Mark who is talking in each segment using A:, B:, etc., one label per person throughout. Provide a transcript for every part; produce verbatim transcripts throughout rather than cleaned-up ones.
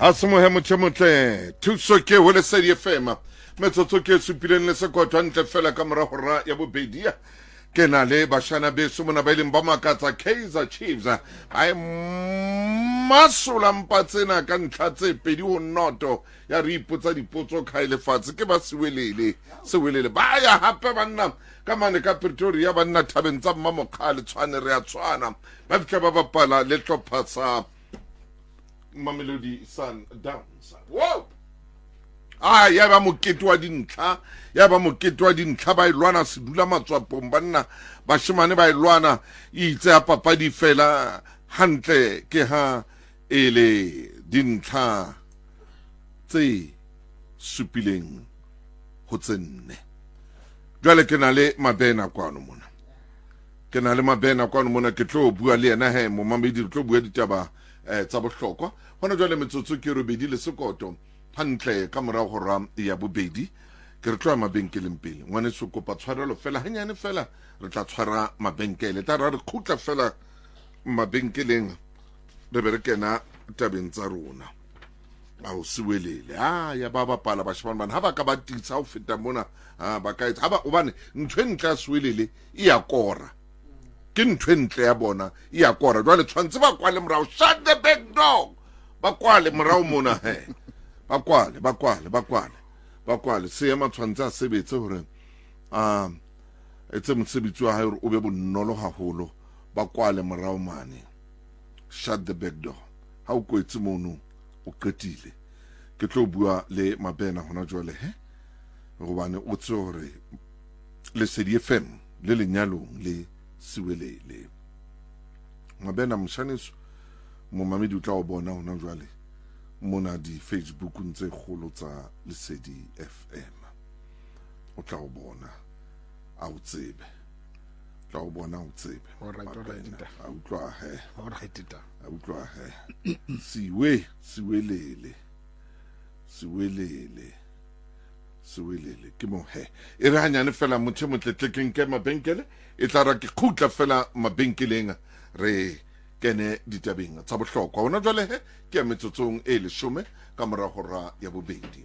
A: Asimohe mothemotle thuso ke ho le sedi F M metsotso ke supileng le sekotwa ntle fela ka mora hora ya bobedi ke na le bashana beso mona ba ileng ba makatsa Kaizer Chiefs ai masula mpatsena ka ntlha tse pedi ho noto ya re ipotsa dipotso ka ile fatshe ke ba siwelele siwelele ba ya hape banna ka mane ka Pretoria ba nna thabeng tsa mmamokgale tshwane re a tshwana ba fitla ba bapala le tlhopha sa Mamelodi Sundowns. Wow! Ah, ya ba mokete wa dintlha, ya ba mokete wa dintlha ba ilwana sedula matswapong banna bashimane ba ilwana itse ya papadi fela hantle ke ha ele dintlha tse supileng ho tsenne. Jwale ke na le mabena kwano mona. Ke na le mabena kwano mona ke tlo bua le yena he mo mamedi tlo bua ditaba eh tsa bohlokwa hona jwale metsotso ke robedi le sekoto hantle ka mora go ra ya bobedi ke re tloa mabenkeleng pele ngwane se kopa tshwarelo fela hanyane fela re tla tshwara mabenkele ta re khutla fela mabenkeleng re berekena tabeng tsa rona a o siwelele ah ya baba pala ba shibana bana ha ba ka ba titsa ho feta mona ha ba ka ha ba obane ntwe ntla siwelele e ya kora ke ntwe ntle ya bona e ya kora jwale tshwantse ba kwale morao shut the back door ba kwale morao mona he ba kwale ba kwale ba kwale ba kwale se ya matshwantse a sebetse hore ah etse mosebetsi wa hae o be bonolo haholo ba kwale morao mane shut the back door ha o kwetse mono o qetile ke tlo bua le mabena hona jwale he go bane o tse hore le Sedi F M le lenyalong le siwelele mabena mshaneso mo mamedi utla o bona hona jwale mona di Facebook ntse kholo tsa Lesedi F M o tla o bona a o tsebe tla o bona o tsebe a utlwa he a utlwa he siwe siwelele siwelele siwelele ke mo he e re hanyane fela motho motletlekeng ke mabenkele e tla ra ke khutla fela mabenkeleng re kene ditabeng tsa bohlokwa hona jwale he ke ya metsotsong e leshome ka mora hora ya bobedi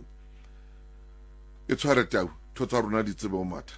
A: e tshware tau thotsa rona di tsebe o matha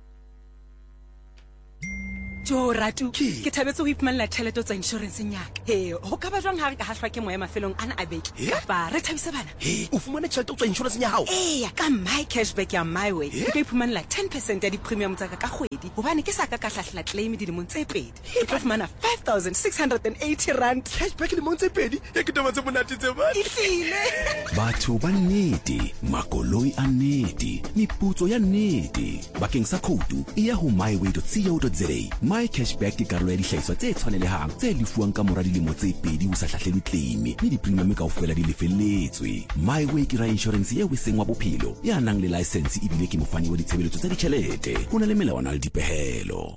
B: Jo ratu ke thabetse ho ipmanela tšhelete tsa insurance nyaka he ho ka ba jwang ha re ka hahlwa ke moya mafelong ana a beke kapa re thabise bana
C: he o fumane tšhelete tsa insurance nya hao
B: eh ka my cashback ya my way ke ka ipmanela ten percent ya di premium tsa ka ka kgwedi hobane ke sa ka ka hlahlela claim di dimong tse pedi ke tla fumana five thousand six hundred eighty rand
C: cashback di dimong tse pedi e ke taba tse monate tse ba
B: ifile
D: batho ba nnete makoloi a nnete meputso ya nnete bakeng sa khoutu e ya ho my way dot co dot za My Cashback ke karolo ya dihlahiswa tse tshwanelehang tse lefuwang ka mora dilemo tse pedi ho sa hlahlelwe claim mme di-premium kaofela di lefelletswe. My Way ke ra insurance eo eseng wa bophelo ya nang le license ebile ke mofani wa ditshebeletso tsa ditjhelete ho na le melawana le dipehelo.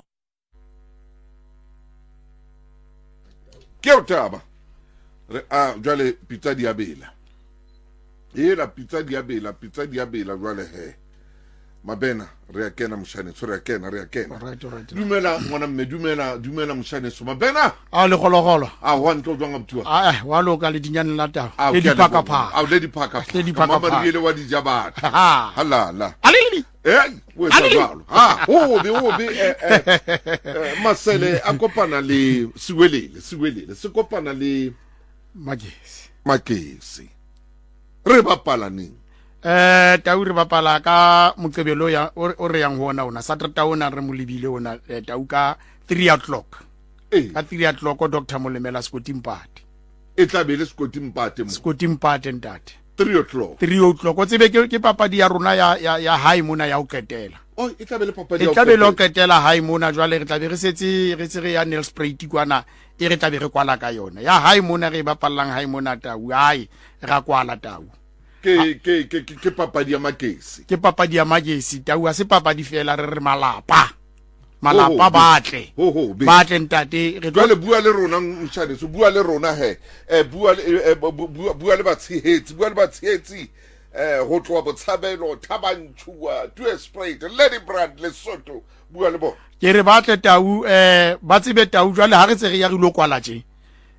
A: ke o taba re a jwale pizza di abela e la pizza di abela pizza di abela jwale he mabena re ya kena mshane so re ya kena re ya kena
C: right right
A: dumela ngwana mme dumela dumela mshane so mabena
C: a le gologolo
A: a wa ntlo jwang mtua
C: a wa loka le dinyane la tao le di paka pha
A: a le di paka
C: le di paka pha
A: mama re ile wa di jabat
C: ha
A: hala la
C: alili
A: eh we tsalo ha o be o be eh masele a kopana le siwelele siwelele se kopana le
C: magesi
A: magesi re bapala ning
C: eh tau re bapala ka moqebelo ya o re yang hona ona Saturday ona re molibile ona tau ka three o'clock
A: eh
C: ka three o'clock o Doctor Molemela Skotimpati
A: e tla be le Skotimpati mo
C: Skotimpati ntate
A: three o'clock
C: three o'clock o tsebe ke ke papadi ya rona ya ya, ya high mona ya o ketela
A: oh e tla be le papadi ya
C: o ketela e tla be le o ketela high mona jwale re tla be re setse re tsere ya Nelspruit kwana e re tla be re kwala ka yona ya high mona re bapallang high mona tau ai ra kwala tau
A: ke ke ke ke papadi ya magesi
C: ke papadi ya magesi tau a se papadi fela re re malapa malapa batle
A: ho ho
C: batle ntate re
A: tlo le bua le rona mshane so bua le rona he eh bua bua le batshehetsi bua le batshehetsi eh go tloa botshabelo thabantshua to Esprit Lady Brand le Soto bua le bona
C: ke re batle tau eh ba tsebe tau jwale ha re tse re ya re lo kwala tje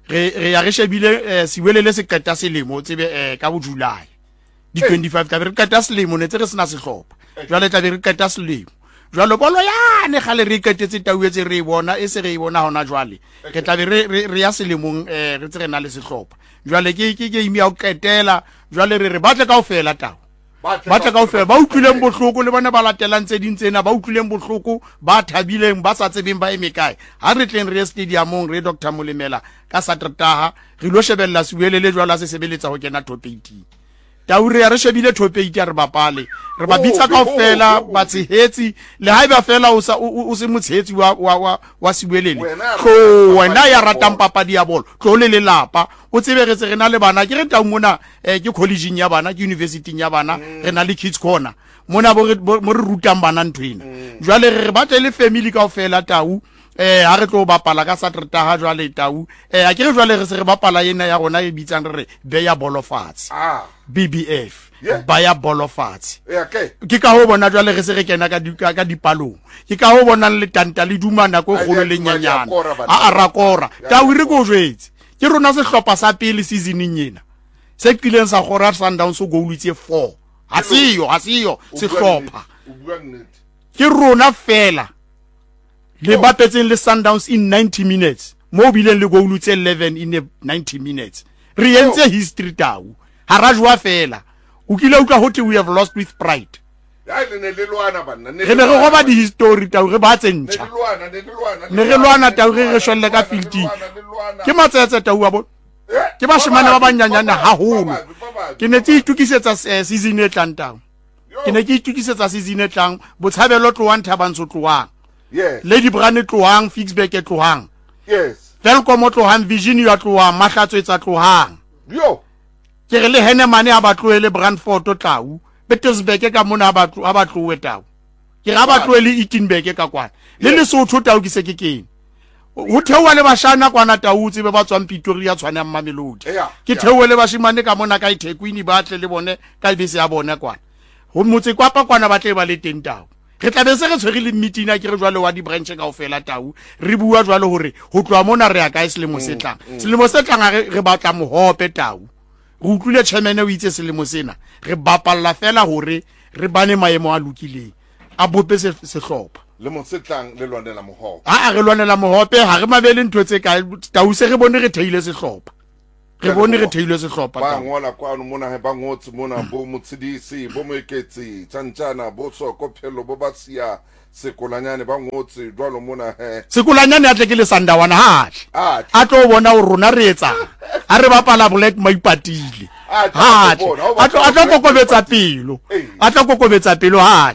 C: re re ya re shebile Siwelele se qeta selemo tsebe ka bo July di twenty-five ka be re qeta selemo ne tse re sena sehlopha jwale tla be re qeta selemo jwale bolo yane gale re qetetse tauetse re bona e se re bona hona jwale ke tla be re re ya selemong re tse re na le sehlopha jwale ke ke game ya o qetela jwale re re batle kaofela tao batle kaofela ba utlwileng bohloko le bona ba latelang tse ding tsena ba utlwileng bohloko ba thabileng ba sa tsebeng ba emekae ha re tleng re stadiumong re Doctor Molemela ka Satertaha re lo shebella Siwelele jwala se sebeletsa ho kena top eighteen taure ya re shebile top eight ya re bapale re ba bitsa kaofela ba tshehetsi le haeba fela o sa o se motshehetsi wa wa wa Siwelele tlo wena ya ratang papadi ya bolo tlo le lelapa o tsebe re tse re na le bana ke re tau mona ke college ya bana ke university ya bana re na le kids corner mona bo mo re rutang bana ntwena jwale re batle le family kaofela tau eh ha re tlo bapala ka Satertaha jwale tau eh a ke re jwale re se re bapala yena ya rona e bitsang re be ya bolo fatshe ah B B F ba ya bolo fatshe ke ka ho bona jwale re se re kena ka ka dipalong ke ka ho bona le tanta le dumana go golo le nyanyana a a rakora tau re go jwetse ke rona se hlopa sa pele seasoning yena se kileng sa gora Sundowns go ulutse four ha siyo ha siyo se hlopa ke rona fela le bapetseng le Sundowns in ninety minutes mo bileng le go ulutse eleven in ninety minutes re entse history tau ha ra jwa fela o kile utlwa hote we have lost with pride
A: ya le ne le lwana banna
C: ne re go ba di history tau re ba tsentša ne re lwana tau re re shwelle ka fifty ke matsetse tau wa bo ke ba shemane ba banyanyana ha holo ke ne ke itukisetsa season e tlang tau ke ne ke itukisetsa season e tlang botshabelo tloang Thabantsho tloang
A: yes
C: Lady Brand tloang Fixback tloang
A: yes
C: Velcom tloang Vision ya tloang Mahlatswetsa tloang
A: yo
C: ke re le Henemane a batloele Brandford tlau Petersburg ka mona ba a batloe tau ke ga batloele Eatonburg ka kwana le le Sotho tau ke se ke keng ho thewa le bashana kwana tau tsebe ba tswang Pretoria tshwana Mamelodi ke thewe le bashimane ka mona ka iThekwini ba tle le bone ka ibese ya bona kwana ho motse kwapa kwana ba tle ba le teng tau re tla be se re tshwere le meeting a ke re jwale wa di branch kaofela tau re bua jwale hore ho tloa mona re ya ka selemo se tlang selemo se tlang re batla mohope tau re utlwile chairman o itse selemo sena re bapalla fela hore re bane maemo a lokileng a bope se sehlopha
A: le mo setlang le lwanela mohope
C: a re lwanela mohope ha re mabele ntwe tse ka tau se re bone re theile sehlopha re bone re theile sehlopha
A: ba ngola kwano mona he ba ngotse mona bo motsidisi bo moeketsi tsantsana bo soko phelo bo batsia sekolanyane ba ngotse jwalo mona he
C: sekolanyane a tle ke le Sandawana ha a tlo bona o rona re etsa a re bapala Black maipatile ha a tlo a tlo kokobetsa pelo a tlo kokobetsa pelo ha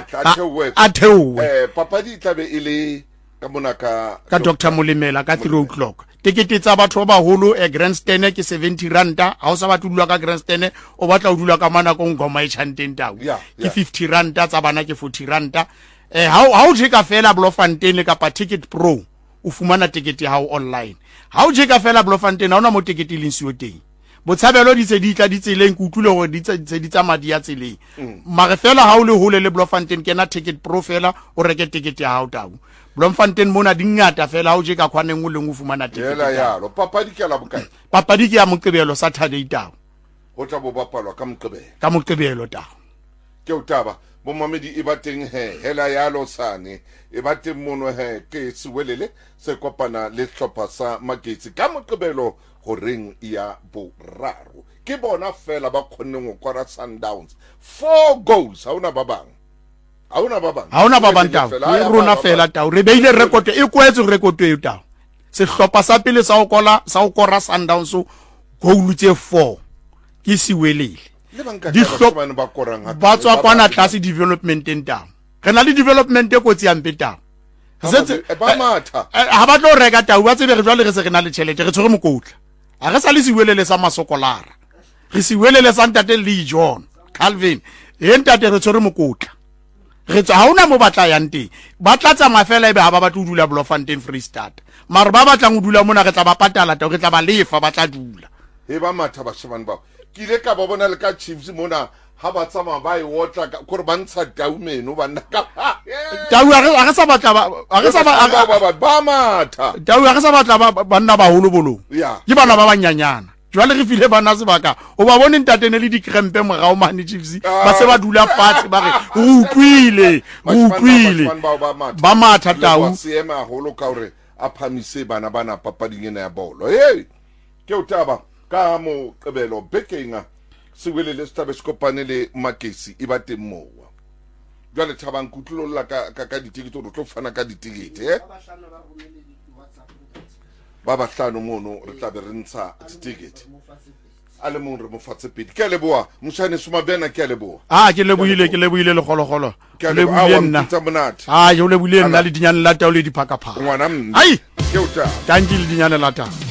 C: a thewe
A: eh papadi tlabe ile ka mona ka
C: ka Doctor Molemela ka three o'clock tikete tsa batho ba baholo e grandstand ke seventy ranta ha o sa batho dula ka grandstand o batla o dula ka mana ko ngoma e chanteng tau ke fifty ranta tsa bana ke forty ranta eh ha o jeka fela Bloemfontein ka pa Ticket Pro o fumana ticket ya hao online ha o jeka fela Bloemfontein ha ona mo ticket le nsiyo teng botshabelo di se di tla di tseleng ke utlwile gore di tse di tsa madi ya tseleng mare fela ha o le hole le Bloemfontein kena Ticket Pro fela o reke ticket ya hao tau Bloemfontein mona di ngata fela ha o jeka khwaneng o leng o fumana ticket
A: yela yalo papadi ke la bokae
C: papadi ke ya Moqebelo Saturday tau
A: ho tla bo bapalwa ka Moqebelo
C: ka Moqebelo tau
A: ke utaba bo mamedi e bateng he hela yalo sane e bateng mono he ke Siwelele se kopana le hlopha sa Magetse ka Moqebelo go reng ya boraro ke bona fela ba khonneng go kwara Sundowns four goals ha ona ba bang ha ona ba bang
C: ha ona ba bang tau re rona fela tau re beile record e kwetse record e tau se hlopha sa pele sa o kola sa o kora Sundowns goal tse four ke Siwelele di hlopha ba tswa kwana tlase development tentang re na le development e kotsi ya mpetang
A: setse ba matha
C: ha ba tlo reka tau ba tsebe re jwale re se re na le tšhelete re tshwere mokotla a re sa le Siwelele sa masokolara re Siwelele sa ntate Lee John Calvin e ntate re tshwere mokotla re tsa ha ona mo batla yang teng ba tla tsa mafela ebe ha ba batla dula Bloemfontein Free State mare ba batla go dula mona re tla ba patala tau re tla ba lefa ba tla dula
A: e ba matha ba shebane ba kile ka ba bona le ka Chiefs mona ha ba tsama ba e otla gore ba ntsha tau meno ba nna ka
C: tau a re sa batla a re sa
A: ba ba ba matha
C: tau a re sa batla ba nna ba holo bolong
A: ya
C: ke bana ba banyanyana jwale re file bana sebaka o ba bone ntatene le dikrempe morao mane Chiefs ba se ba dula fatshe ba re o utlwile o utlwile ba matha tau
A: se ema holo ka hore a phamise bana bana papading ena ya bolo hey ke o taba ka mo qebelo bekenga se wele le stabe skopane le makesi e ba teng mowa jwale thabang kutlolla ka ka ditikete o tlo fana ka ditikete eh ba ba hlano mono re tla be re ntsha ditikete ale mo re mo fatse pedi ke leboa mosane suma bena ke leboa
C: ah ke leboile ke leboile le gologolo
A: ke leboa nna
C: ah ke leboile nna le dinyane la tao le diphaka phaka
A: ngwana
C: ai
A: ke o ta
C: tanki le dinyane la tao